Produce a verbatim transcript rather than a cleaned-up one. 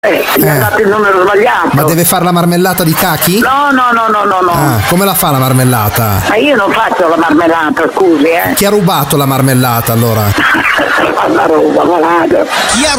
Eh, gli ha dato il numero sbagliato. Ma deve fare la marmellata di cachi? No, no, no, no, no, no. Ah, come la fa la marmellata? Ma io non faccio la marmellata, scusi, eh. Chi ha rubato la marmellata allora? La roba, malato. Chi ha